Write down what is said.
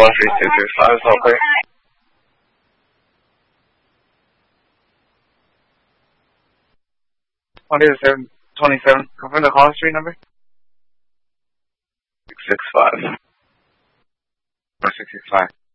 3665 is all clear. What is 727? Confirm the call street number? 665. 4665.